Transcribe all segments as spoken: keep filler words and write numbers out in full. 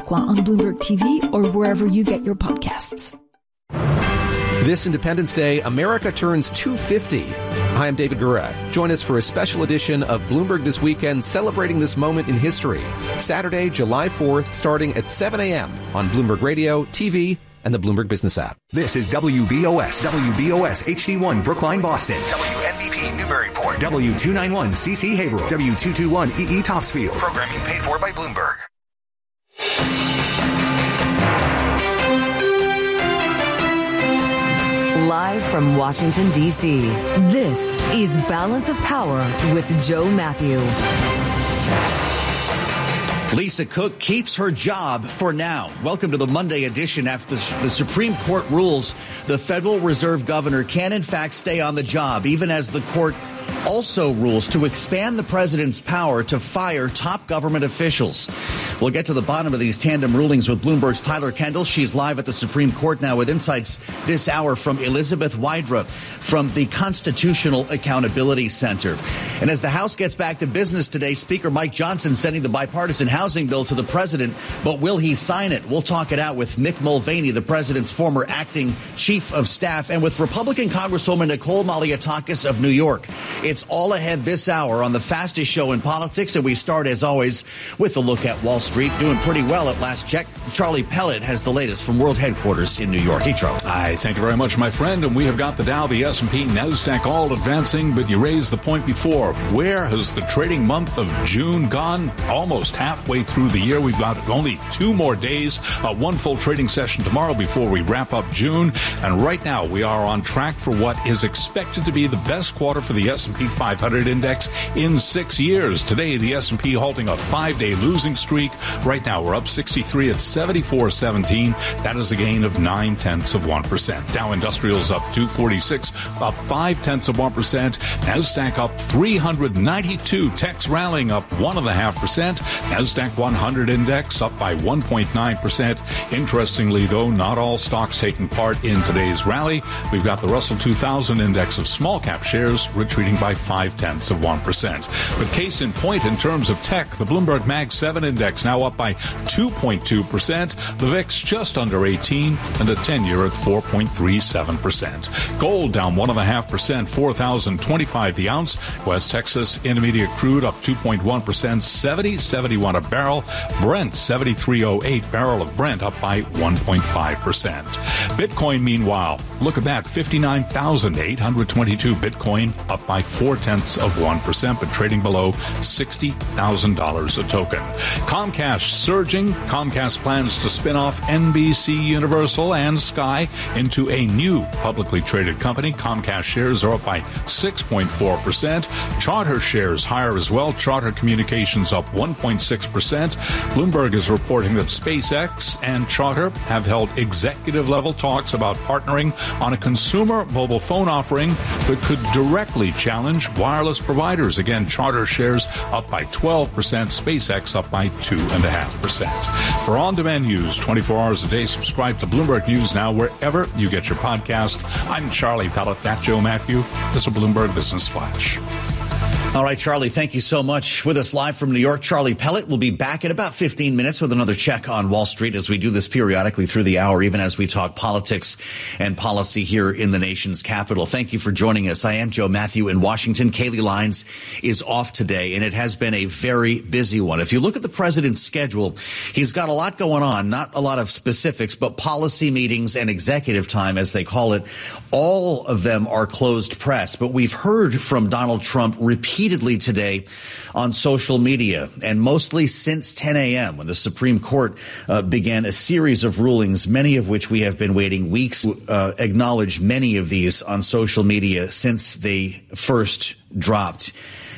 Aqua on Bloomberg T V or wherever you get your podcasts. This Independence Day, America turns two hundred fifty. Hi, I'm David Gura. Join us for a special edition of Bloomberg This Weekend, celebrating this moment in history. Saturday, July fourth, starting at seven a.m. on Bloomberg Radio, T V, and the Bloomberg Business app. This is W B O S, W B O S H D one, Brookline, Boston. W N B P, Newburyport. W two ninety-one, C C Haverhill. W two twenty-one, E E Topsfield. Programming paid for by Bloomberg. Live from Washington, D C, this is Balance of Power with Joe Matthew. Lisa Cook keeps her job for now. Welcome to the Monday edition. After the Supreme Court rules, the Federal Reserve Governor can in fact stay on the job, even as the court also rules to expand the president's power to fire top government officials. We'll get to the bottom of these tandem rulings with Bloomberg's Tyler Kendall. She's live at the Supreme Court now with insights this hour from Elizabeth Wydra from the Constitutional Accountability Center. And as the House gets back to business today, Speaker Mike Johnson sending the bipartisan housing bill to the president, but will he sign it? We'll talk it out with Mick Mulvaney, the president's former acting chief of staff, and with Republican Congresswoman Nicole Malliotakis of New York. It's all ahead this hour on the fastest show in politics, and we start, as always, with a look at Wall Street. Doing pretty well at last check. Charlie Pellet has the latest from World Headquarters in New York. Hey, Charlie. Hi, thank you very much, my friend. And we have got the Dow, the S and P, NASDAQ all advancing, but you raised the point before. Where has the trading month of June gone? Almost halfway through the year. We've got only two more days, uh, one full trading session tomorrow before we wrap up June. And right now, we are on track for what is expected to be the best quarter for the S and P five hundred index in six years. Today, the S and P halting a five-day losing streak. Right now, we're up sixty-three at seventy-four seventeen. That is a gain of nine tenths of one percent. Dow Industrials up two forty-six, up five tenths of one percent. NASDAQ up three ninety-two. Tech's rallying up one and a half percent. NASDAQ one hundred index up by one point nine percent. Interestingly, though, not all stocks taking part in today's rally. We've got the Russell two thousand index of small cap shares retreating by five tenths of one percent. But case in point, in terms of tech, the Bloomberg Mag seven index now up by two point two percent. The V I X just under eighteen, and a ten-year at four point three seven percent. Gold down one point five percent, four thousand twenty-five the ounce. West Texas Intermediate crude up two point one percent, seventy seventy-one a barrel. Brent seventy-three oh eight, barrel of Brent up by one point five percent. Bitcoin, meanwhile, look at that, fifty-nine thousand eight hundred twenty-two Bitcoin up by four tenths of one percent, but trading below sixty thousand dollars a token. Comcast surging. Comcast plans to spin off N B C Universal and Sky into a new publicly traded company. Comcast shares are up by six point four percent. Charter shares higher as well. Charter Communications up one point six percent. Bloomberg is reporting that SpaceX and Charter have held executive-level talks about partnering on a consumer mobile phone offering that could directly challenge wireless providers. Again, Charter shares up by twelve percent. SpaceX up by two point five percent. For on-demand news twenty-four hours a day, subscribe to Bloomberg News Now wherever you get your podcast. I'm Charlie Pellet. That's Joe Matthew. This is a Bloomberg Business Flash. All right, Charlie, thank you so much. With us live from New York, Charlie Pellet will be back in about fifteen minutes with another check on Wall Street, as we do this periodically through the hour, even as we talk politics and policy here in the nation's capital. Thank you for joining us. I am Joe Matthew in Washington. Kaylee Lines is off today, and it has been a very busy one. If you look at the president's schedule, he's got a lot going on, not a lot of specifics, but policy meetings and executive time, as they call it. All of them are closed press, but we've heard from Donald Trump repeatedly today on social media, and mostly since ten a.m. when the Supreme Court uh, began a series of rulings, many of which we have been waiting weeks to uh, acknowledge many of these on social media since they first dropped.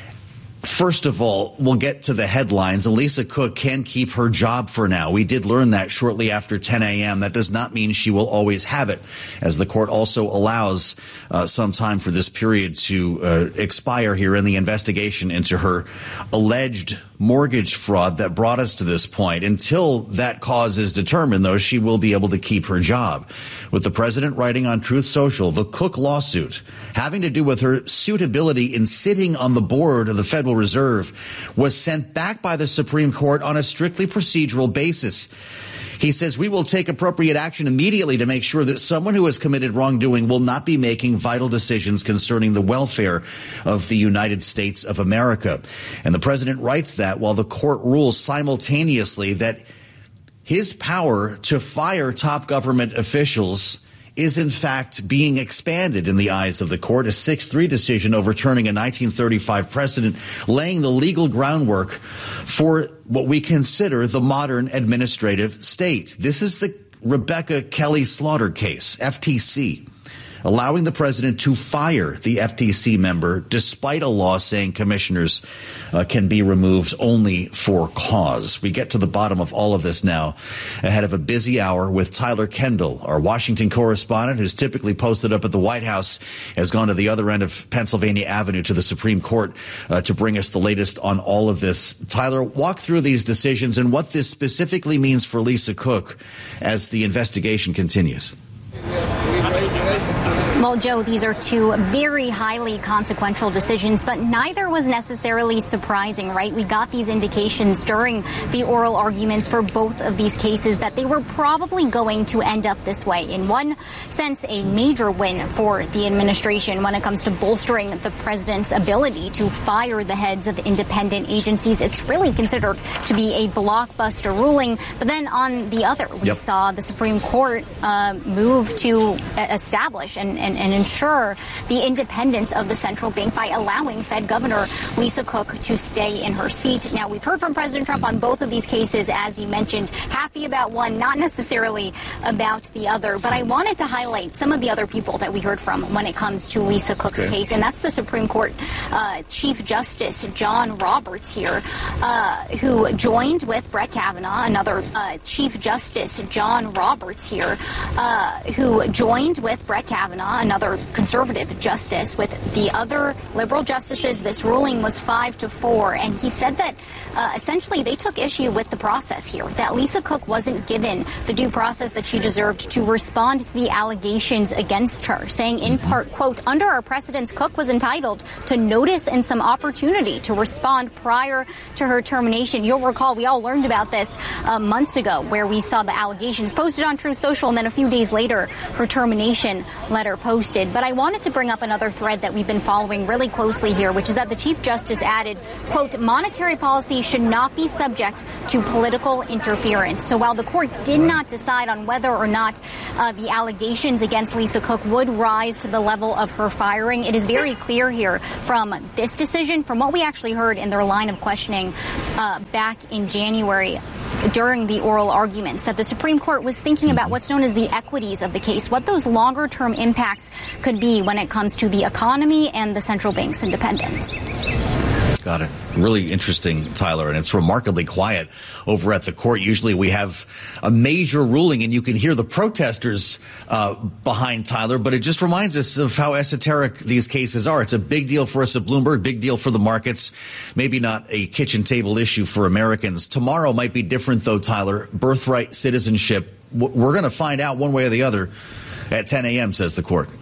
First of all, we'll get to the headlines. Lisa Cook can keep her job for now. We did learn that shortly after ten a.m. That does not mean she will always have it, as the court also allows uh, some time for this period to uh, expire here in the investigation into her alleged mortgage fraud that brought us to this point. Until that cause is determined, though, she will be able to keep her job. With the president writing on Truth Social, the Cook lawsuit having to do with her suitability in sitting on the board of the Federal Reserve was sent back by the Supreme Court on a strictly procedural basis. He says, we will take appropriate action immediately to make sure that someone who has committed wrongdoing will not be making vital decisions concerning the welfare of the United States of America. And the president writes that while the court rules simultaneously that his power to fire top government officials is in fact being expanded in the eyes of the court. A six three decision overturning a nineteen thirty-five precedent, laying the legal groundwork for what we consider the modern administrative state. This is the Rebecca Kelly Slaughter case, F T C, allowing the president to fire the F T C member despite a law saying commissioners uh, can be removed only for cause. We get to the bottom of all of this now ahead of a busy hour with Tyler Kendall, our Washington correspondent, who's typically posted up at the White House, has gone to the other end of Pennsylvania Avenue to the Supreme Court uh, to bring us the latest on all of this. Tyler, walk through these decisions and what this specifically means for Lisa Cook as the investigation continues. Well, Joe, these are two very highly consequential decisions, but neither was necessarily surprising, right? We got these indications during the oral arguments for both of these cases that they were probably going to end up this way. In one sense, a major win for the administration when it comes to bolstering the president's ability to fire the heads of independent agencies. It's really considered to be a blockbuster ruling. But then on the other, we yep. saw the Supreme Court uh, move to establish and, and and ensure the independence of the central bank by allowing Fed Governor Lisa Cook to stay in her seat. Now, we've heard from President Trump on both of these cases, as you mentioned, happy about one, not necessarily about the other. But I wanted to highlight some of the other people that we heard from when it comes to Lisa Cook's okay. case, and that's the Supreme Court uh, Chief Justice John Roberts here, uh, who joined with Brett Kavanaugh, another uh, Chief Justice John Roberts here, uh, who joined with Brett Kavanaugh, another conservative justice, with the other liberal justices. This ruling was five to four, and he said that uh, essentially they took issue with the process here, that Lisa Cook wasn't given the due process that she deserved to respond to the allegations against her, saying in part, quote, under our precedents, Cook was entitled to notice and some opportunity to respond prior to her termination. You'll recall we all learned about this uh, months ago, where we saw the allegations posted on Truth Social, and then a few days later, her termination letter posted. But I wanted to bring up another thread that we've been following really closely here, which is that the Chief Justice added, quote, monetary policy should not be subject to political interference. So while the court did not decide on whether or not uh, the allegations against Lisa Cook would rise to the level of her firing, it is very clear here from this decision, from what we actually heard in their line of questioning uh, back in January during the oral arguments, that the Supreme Court was thinking about what's known as the equities of the case, what those longer term impacts could be when it comes to the economy and the central bank's independence. Got it. Really interesting, Tyler, and it's remarkably quiet over at the court. Usually we have a major ruling and you can hear the protesters uh, behind Tyler, but it just reminds us of how esoteric these cases are. It's a big deal for us at Bloomberg, big deal for the markets, maybe not a kitchen table issue for Americans. Tomorrow might be different, though, Tyler. Birthright citizenship, we're going to find out one way or the other at ten a.m., says the court.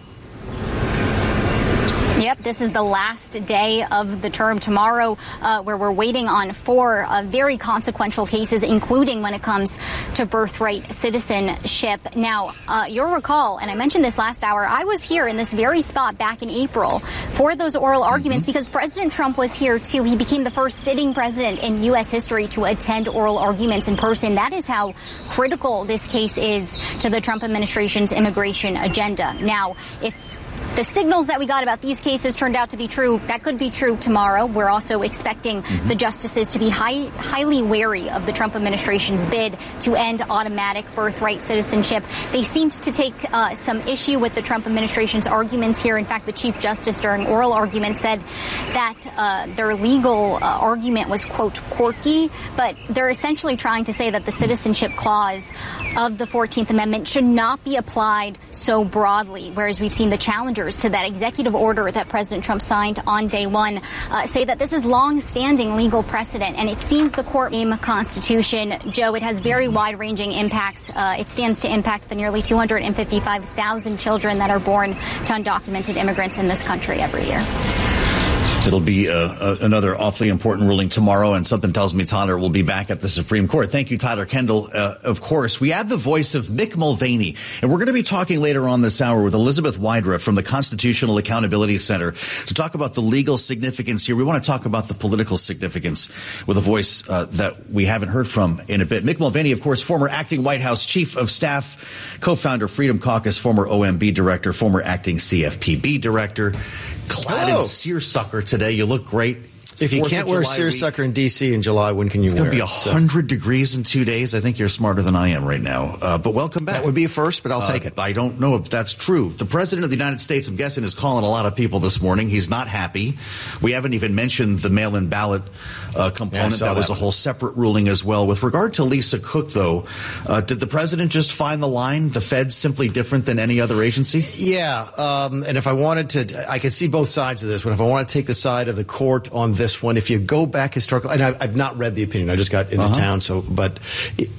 Yep, this is the last day of the term tomorrow, uh, where we're waiting on four uh, very consequential cases, including when it comes to birthright citizenship. Now, uh, you'll recall, and I mentioned this last hour, I was here in this very spot back in April for those oral arguments because President Trump was here, too. He became the first sitting president in U S history to attend oral arguments in person. That is how critical this case is to the Trump administration's immigration agenda. Now, if the signals that we got about these cases turned out to be true, that could be true tomorrow. We're also expecting mm-hmm. the justices to be high, highly wary of the Trump administration's bid to end automatic birthright citizenship. They seemed to take uh, some issue with the Trump administration's arguments here. In fact, the Chief Justice during oral arguments said that uh, their legal uh, argument was, quote, quirky, but they're essentially trying to say that the citizenship clause of the fourteenth Amendment should not be applied so broadly, whereas we've seen the challengers objectors to that executive order that President Trump signed on day one uh, say that this is long-standing legal precedent, and it seems the court name Constitution. Joe, it has very wide-ranging impacts. Uh, it stands to impact the nearly two hundred fifty-five thousand children that are born to undocumented immigrants in this country every year. It'll be uh, uh, another awfully important ruling tomorrow, and something tells me Tyler will be back at the Supreme Court. Thank you, Tyler Kendall. Uh, of course, we add the voice of Mick Mulvaney, and we're going to be talking later on this hour with Elizabeth Wydra from the Constitutional Accountability Center to talk about the legal significance here. We want to talk about the political significance with a voice uh, that we haven't heard from in a bit. Mick Mulvaney, of course, former acting White House Chief of Staff, co-founder Freedom Caucus, former O M B director, former acting C F P B director. Clad Hello. in seersucker today. You look great. If you can't wear seersucker in D C in July, when can you it's wear it? It's going to be one hundred so. degrees in two days. I think you're smarter than I am right now. Uh, but welcome back. That would be a first, but I'll uh, take it. I don't know if that's true. The President of the United States, I'm guessing, is calling a lot of people this morning. He's not happy. We haven't even mentioned the mail-in ballot uh, component. Yeah, that was that a whole separate ruling as well. With regard to Lisa Cook, though, uh, did the President just find the line, the Fed's simply different than any other agency? Yeah, um, and if I wanted to, I could see both sides of this one. If I want to take the side of the court on this one, if you go back historical, and I've not read the opinion. I just got into uh-huh. town, so but. It,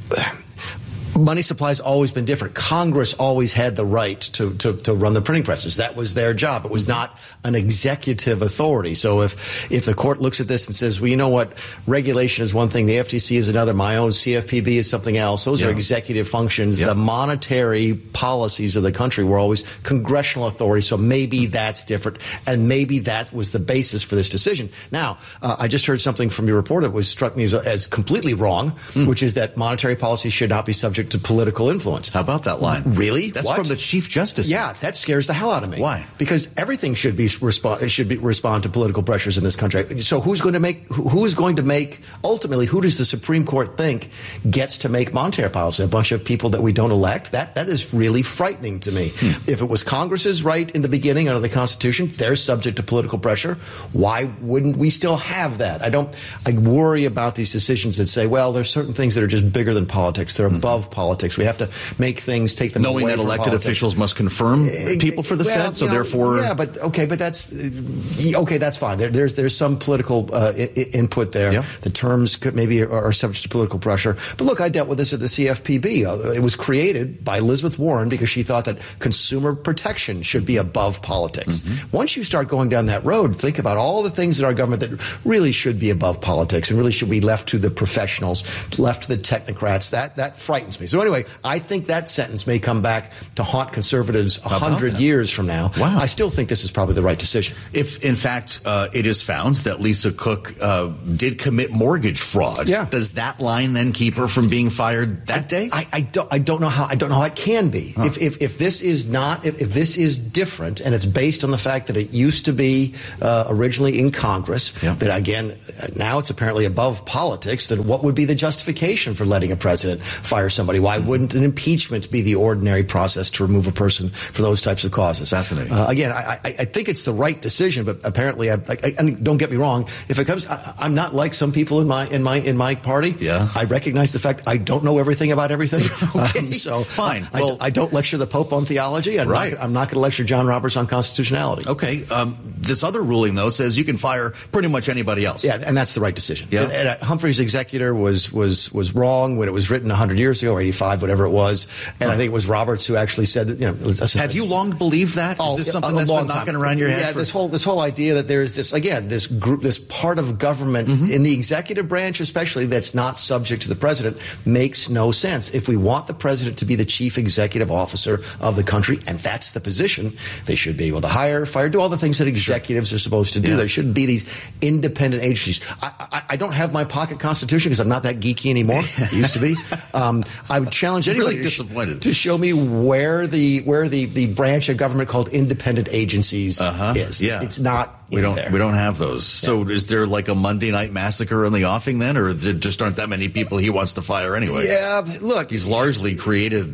money supply has always been different. Congress always had the right to, to, to run the printing presses. That was their job. It was not an executive authority. So if, if the court looks at this and says, well, you know what, regulation is one thing, the F T C is another, my own C F P B is something else. Those yeah. are executive functions. Yeah. The monetary policies of the country were always congressional authority. So maybe that's different. And maybe that was the basis for this decision. Now, uh, I just heard something from your report that was struck me as, as completely wrong, mm. which is that monetary policy should not be subject to political influence. How about that line? Really? That's what? from the Chief Justice. Yeah, that scares the hell out of me. Why? Because everything should be respond should be respond to political pressures in this country. So who's going to make who is going to make ultimately who does the Supreme Court think gets to make monetary policy? A bunch of people that we don't elect? That that is really frightening to me. Hmm. If it was Congress's right in the beginning under the Constitution, they're subject to political pressure. Why wouldn't we still have that? I don't I worry about these decisions that say, well, there's certain things that are just bigger than politics. They're mm-hmm. above politics. Politics. We have to make things take them knowing away that from elected politics. officials must confirm people for the well, Fed, so you know, therefore, yeah, but okay, but that's okay. That's fine. There, there's there's some political uh, I- input there. Yeah. The terms could maybe are, are subject to political pressure. But look, I dealt with this at the C F P B. Uh, it was created by Elizabeth Warren because she thought that consumer protection should be above politics. Mm-hmm. Once you start going down that road, think about all the things in our government that really should be above politics and really should be left to the professionals, left to the technocrats. That that frightens me. So anyway, I think that sentence may come back to haunt conservatives a hundred years from now. Wow. I still think this is probably the right decision. If, in fact, uh, it is found that Lisa Cook uh, did commit mortgage fraud, yeah. does that line then keep her from being fired that I, day? I, I don't. I don't know how. I don't know how it can be. Huh. If, if if this is not, if, if this is different, and it's based on the fact that it used to be uh, originally in Congress, yeah. that again now it's apparently above politics, then what would be the justification for letting a president fire somebody? Why wouldn't an impeachment be the ordinary process to remove a person for those types of causes? Fascinating. Uh, again, I, I, I think it's the right decision, but apparently, I, I, I don't get me wrong. If it comes, I, I'm not like some people in my in my in my party. Yeah. I recognize the fact I don't know everything about everything. okay. Um, so fine. I, well, I, I don't lecture the Pope on theology. I'm right. Not, I'm not going to lecture John Roberts on constitutionality. Okay. Um, this other ruling though says you can fire pretty much anybody else. Yeah, and that's the right decision. Yeah. And, and, uh, Humphrey's executor was was was wrong when it was written one hundred years ago or eighty-five, whatever it was. And huh. I think it was Roberts who actually said that. You know, have you long believed that? Oh, Is this yeah, something a that's long been knocking time. around your head? Yeah, for... this whole this whole idea that there is this again this group this part of government mm-hmm. in the executive branch especially that's not subject to the president makes no sense. If we want the president to be the chief executive officer of the country, and that's the position, they should be able to hire, fire, do all the things that executives sure. are supposed to do. Yeah. There shouldn't be these independent agencies. I, I, I don't have my pocket constitution because I'm not that geeky anymore. I used to be. Um, I would challenge anybody really disappointed. To, to show me where the where the, the branch of government called independent agencies uh-huh. is. Yeah. It's not. We don't. There. We don't have those. So, yeah. Is there like a Monday Night Massacre in the offing then, or there just aren't that many people he wants to fire anyway? Yeah. Look, he's largely created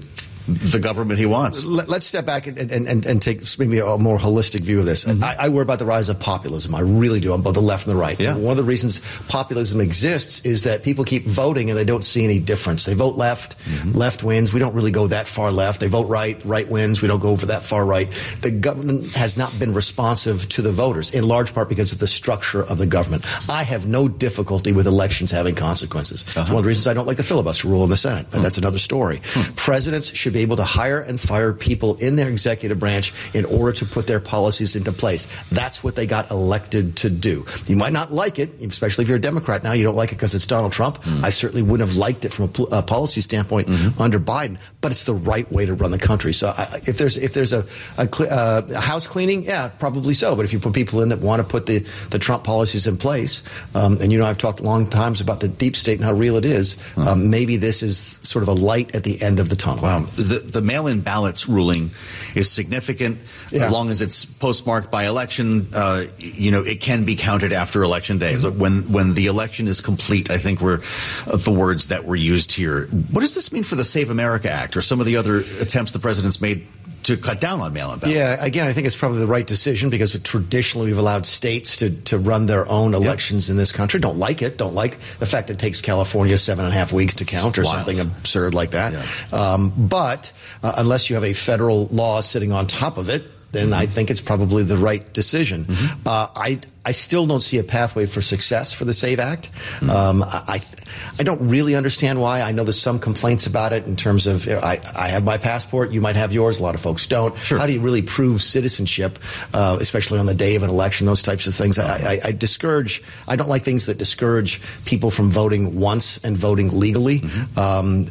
the government he wants. Let's step back and, and, and, and take maybe a more holistic view of this. Mm-hmm. I, I worry about the rise of populism. I really do on both the left and the right. Yeah. One of the reasons populism exists is that people keep voting and they don't see any difference. They vote left, mm-hmm. left wins. We don't really go that far left. They vote right, right wins. We don't go over that far right. The government has not been responsive to the voters, in large part because of the structure of the government. I have no difficulty with elections having consequences. Uh-huh. It's one of the reasons I don't like the filibuster rule in the Senate, but hmm. that's another story. Hmm. Presidents should be able to hire and fire people in their executive branch in order to put their policies into place. That's what they got elected to do. You might not like it, especially if you're a Democrat now. You don't like it because it's Donald Trump. Hmm. I certainly wouldn't have liked it from a, pl- a policy standpoint mm-hmm. under Biden, but it's the right way to run the country. So I, if there's if there's a, a, cl- uh, a house cleaning, yeah, probably so. But if you put people in that want to put the, the Trump policies in place, um, and you know I've talked long times about the deep state and how real it is, uh-huh. um, maybe this is sort of a light at the end of the tunnel. Wow. The, the mail-in ballots ruling is significant yeah. as long as it's postmarked by election. Uh, you know, it can be counted after election day. Mm-hmm. So when when the election is complete, I think were uh, the words that were used here. What does this mean for the Save America Act or some of the other attempts the president's made to cut down on mail-in ballots? Yeah, again, I think it's probably the right decision because traditionally we've allowed states to, to run their own elections yep. in this country. Don't like it. Don't like the fact that it takes California seven and a half weeks to count or Wild. something absurd like that. Yeah. Um, but uh, unless you have a federal law sitting on top of it, then I think it's probably the right decision. Mm-hmm. Uh, I I still don't see a pathway for success for the SAVE Act. Mm-hmm. Um, I I don't really understand why. I know there's some complaints about it in terms of you know, I I have my passport, you might have yours. A lot of folks don't. Sure. How do you really prove citizenship, uh, especially on the day of an election? Those types of things. I, I, I discourage. I don't like things that discourage people from voting once and voting legally. Mm-hmm. Um,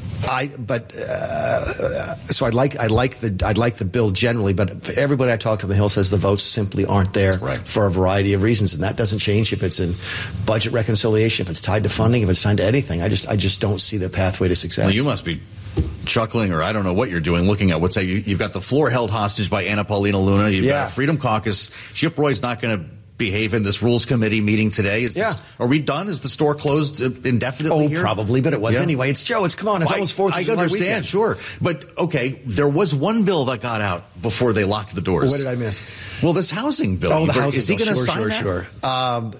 I but uh, so I like I like the I like the bill generally, but everybody I talk to on the Hill says the votes simply aren't there right. for a variety of reasons, and that doesn't change if it's in budget reconciliation, if it's tied to funding, if it's tied to anything. I just I just don't see the pathway to success. Well, you must be chuckling, or I don't know what you're doing, looking at what's that? You, you've got the floor held hostage by Anna Paulina Luna. You've yeah. got a Freedom Caucus. Chip Roy's not going to behave in this rules committee meeting today. Is yeah. this, are we done? Is the store closed indefinitely oh, here? Probably, but it was yeah. anyway. It's Joe. It's come on. It's well, almost fourth I, of July understand, weekend. Sure. But, okay, there was one bill that got out before they locked the doors. What did I miss? Well, this housing bill. Oh, the housing Is he bill. going to sure, sign sure, that? Sure, sure. Um,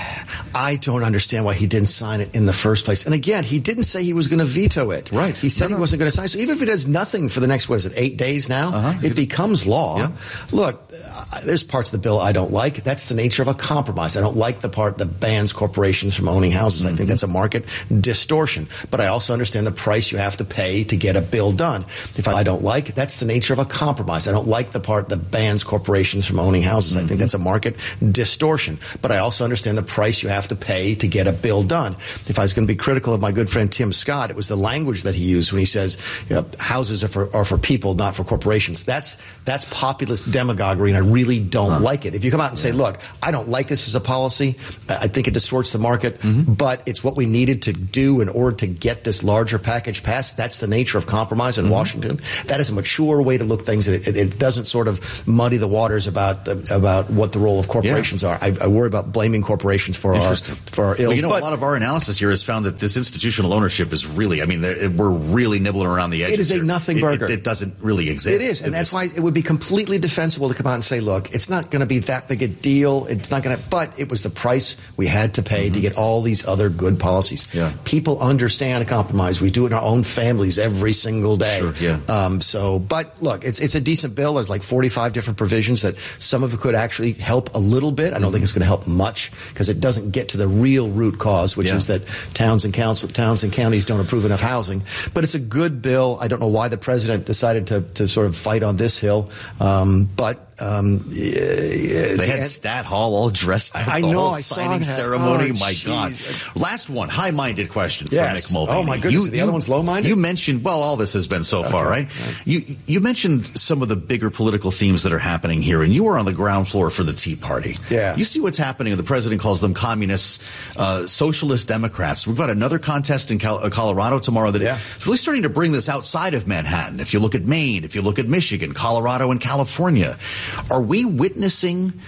I don't understand why he didn't sign it in the first place. And again, he didn't say he was going to veto it. Right. He said no, no. he wasn't going to sign it. So even if he does nothing for the next, what is it, eight days now, uh-huh. it becomes law. Yeah. Look, uh, there's parts of the bill I don't like. That's the nature of a compromise. I don't like the part that bans corporations from owning houses. Mm-hmm. I think that's a market distortion. But I also understand the price you have to pay to get a bill done. If I, I don't like, that's the nature of a compromise. I don't like the part that bans corporations from owning houses. Mm-hmm. I think that's a market distortion. But I also understand the price you have to pay to get a bill done. If I was going to be critical of my good friend Tim Scott, it was the language that he used when he says you know, houses are for, are for people, not for corporations. That's that's populist demagoguery, and I really don't huh. like it. If you come out and yeah. say, look, I don't like this as a policy, I think it distorts the market, mm-hmm. but it's what we needed to do in order to get this larger package passed. That's the nature of compromise in mm-hmm. Washington. That is a mature way to look things. It, it, it doesn't sort of muddy the waters about about what the role of corporations yeah. are. I, I worry about blaming corporations for our for our ills. Well, you know, but, a lot of our analysis here has found that this institutional ownership is really, I mean, we're really nibbling around the edges. It is a here. nothing it, burger. It, it doesn't really exist. It is, and it that's is. why it would be completely defensible to come out and say, look, it's not going to be that big a deal. It's not going to, but it was the price we had to pay mm-hmm. to get all these other good policies. Yeah. People understand a compromise. We do it in our own families every single day. Sure, yeah. Um, so, but look, it's it's a decent bill. There's like forty-five different provisions that some of it could actually help a little bit. I don't mm-hmm. think it's going to help much because it doesn't get to the real root cause, which yeah. is that towns and council, towns and counties don't approve enough housing. But it's a good bill. I don't know why the president decided to, to sort of fight on this hill. Um, but um, yeah, they had and, Stat Hall all dressed up. I the know. Whole I signing saw that. ceremony. Oh, My geez. God. Last one. High-minded question yes. for Nick Mulvaney. Oh my goodness. You, the you, other one's low-minded. You mentioned. Well, all this has been so okay. far, right? right? You you mentioned some of the bigger political themes that are happening here, and you were on the ground floor for the Tea Party. Yeah. You see what's happening. The president calls them communists, uh, socialist Democrats. We've got another contest in Cal- uh, Colorado tomorrow that yeah. is really starting to bring this outside of Manhattan. If you look at Maine, if you look at Michigan, Colorado, and California, are we witnessing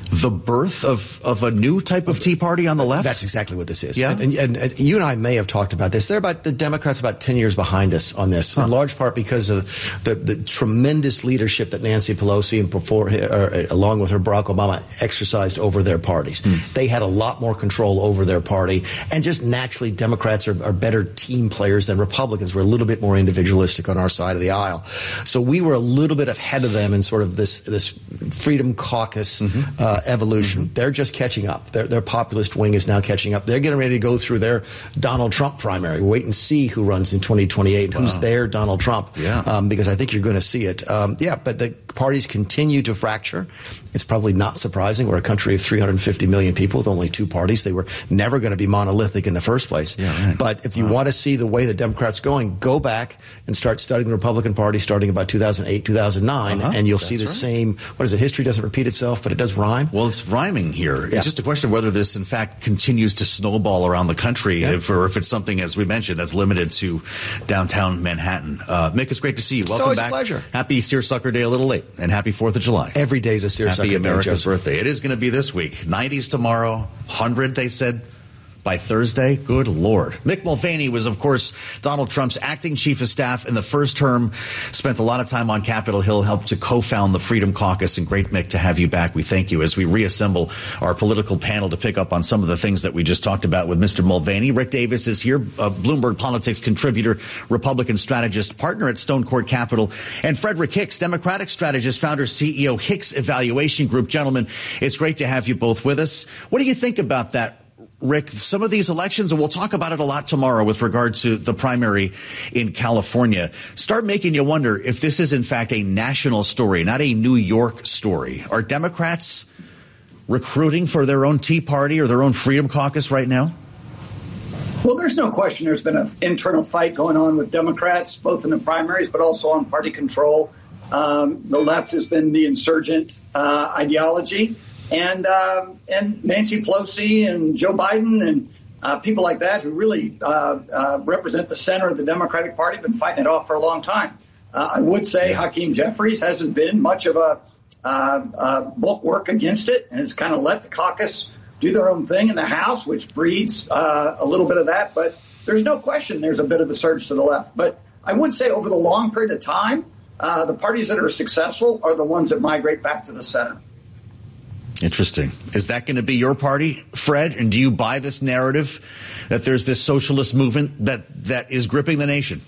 the birth of, of a new type of Tea Party on the left? That's exactly what this is. Yeah. And, and, and you and I may have talked about this. They're about the Democrats about ten years behind us on this, huh. in large part because of the, the tremendous leadership that Nancy Pelosi and before, or, along with her Barack Obama exercised over their parties. Hmm. They had a lot more control over their party, and just naturally Democrats are, are better team players than Republicans. We're a little bit more individualistic on our side of the aisle. So we were a little bit ahead of them in sort of this, this Freedom Caucus mm-hmm. uh, evolution. Mm-hmm. They're just catching up. Their, their populist wing is now catching up. They're getting ready to go through their Donald Trump primary. Wait and see who runs in twenty twenty-eight, wow. who's their Donald Trump. Yeah. Um, because I think you're going to see it. Um, yeah, but the parties continue to fracture. It's probably not surprising. We're a country of three hundred fifty million people with only two parties. They were never going to be monolithic in the first place. Yeah, right. But if you wow. want to see the way the Democrats going, go back and start studying the Republican Party starting about two thousand eight, two thousand nine, uh-huh. and you'll That's see the right. same, what is it, history doesn't repeat itself, but it does rhyme? Well, it's rhyming here. Yeah. It's just a question of whether this, in fact, continues to snowball around the country, yeah. if, or if it's something, as we mentioned, that's limited to downtown Manhattan. Uh, Mick, it's great to see you. Welcome it's always back. A pleasure. Happy Seersucker Day a little late, and happy fourth of July. Every day is a Seersucker Day. Happy America's birthday. It is going to be this week. nineties tomorrow, one hundred, they said, by Thursday. Good Lord. Mick Mulvaney was, of course, Donald Trump's acting chief of staff in the first term, spent a lot of time on Capitol Hill, helped to co-found the Freedom Caucus, and great, Mick, to have you back. We thank you as we reassemble our political panel to pick up on some of the things that we just talked about with Mister Mulvaney. Rick Davis is here, a Bloomberg Politics contributor, Republican strategist, partner at Stone Court Capital, and Frederick Hicks, Democratic strategist, founder, C E O, Hicks Evaluation Group. Gentlemen, it's great to have you both with us. What do you think about that, Rick? Some of these elections, and we'll talk about it a lot tomorrow with regard to the primary in California, start making you wonder if this is in fact a national story, not a New York story. Are Democrats recruiting for their own Tea Party or their own Freedom Caucus right now? Well, there's no question there's been an internal fight going on with Democrats, both in the primaries, but also on party control. Um, the left has been the insurgent uh, ideology. And uh, and Nancy Pelosi and Joe Biden and uh, people like that who really uh, uh, represent the center of the Democratic Party have been fighting it off for a long time. Uh, I would say Hakeem Jeffries hasn't been much of a uh, uh, bulwark against it and has kind of let the caucus do their own thing in the House, which breeds uh, a little bit of that. But there's no question there's a bit of a surge to the left. But I would say over the long period of time, uh, the parties that are successful are the ones that migrate back to the center. Interesting. Is that going to be your party, Fred? And do you buy this narrative that there's this socialist movement that, that is gripping the nation?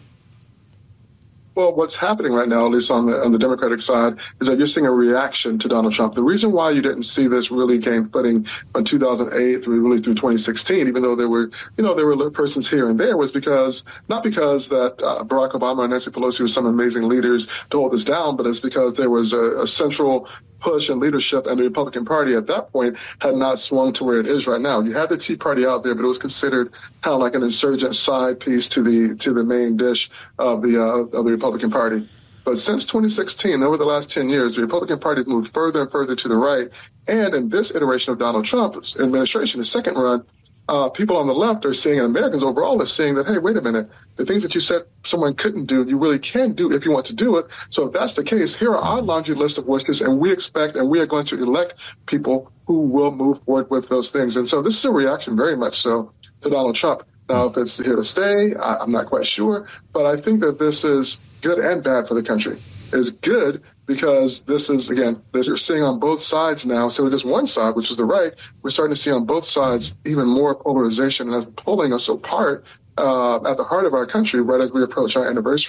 Well, what's happening right now, at least on the on the Democratic side, is that you're seeing a reaction to Donald Trump. The reason why you didn't see this really gain footing from two thousand eight through really through twenty sixteen, even though there were, you know, there were persons here and there, was because not because that uh, Barack Obama and Nancy Pelosi were some amazing leaders to hold this down, but it's because there was a, a central push and leadership, and the Republican Party at that point had not swung to where it is right now. You had the Tea Party out there, but it was considered kind of like an insurgent side piece to the to the main dish of the uh, of the Republican Party. But since twenty sixteen, over the last ten years, the Republican Party has moved further and further to the right. And in this iteration of Donald Trump's administration, his second run, uh, people on the left are seeing, and Americans overall are seeing that, hey, wait a minute, the things that you said someone couldn't do, you really can do if you want to do it. So if that's the case, here are our laundry list of wishes, and we expect and we are going to elect people who will move forward with those things. And so this is a reaction very much so to Donald Trump. Now, if it's here to stay, I, I'm not quite sure, but I think that this is good and bad for the country. It's good because this is, again, this you're seeing on both sides now. So it is one side, which is the right. We're starting to see on both sides even more polarization, and that's pulling us apart uh, at the heart of our country right as we approach our anniversary.